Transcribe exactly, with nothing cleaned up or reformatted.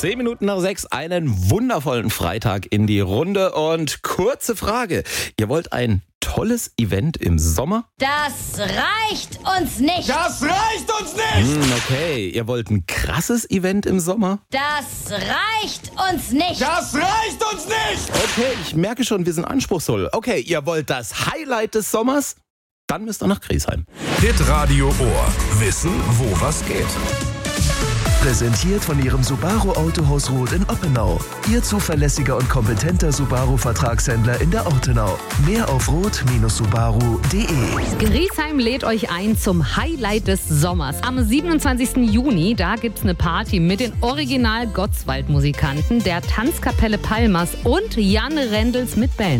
Zehn Minuten nach sechs, einen wundervollen Freitag in die Runde. Und kurze Frage, ihr wollt ein tolles Event im Sommer? Das reicht uns nicht. Das reicht uns nicht! Hm, okay, ihr wollt ein krasses Event im Sommer? Das reicht uns nicht. Das reicht uns nicht! Okay, ich merke schon, wir sind anspruchsvoll. Okay, ihr wollt das Highlight des Sommers? Dann müsst ihr nach Griesheim. Hitradio Ohr. Wissen, wo was geht. Präsentiert von Ihrem Subaru Autohaus Roth in Oppenau. Ihr zuverlässiger und kompetenter Subaru-Vertragshändler in der Ortenau. Mehr auf roth Bindestrich subaru punkt de. Griesheim lädt euch ein zum Highlight des Sommers. Am siebenundzwanzigsten Juni, da gibt's eine Party mit den Original-Gottswald-Musikanten, der Tanzkapelle Palmas und Jan Rendels mit Band.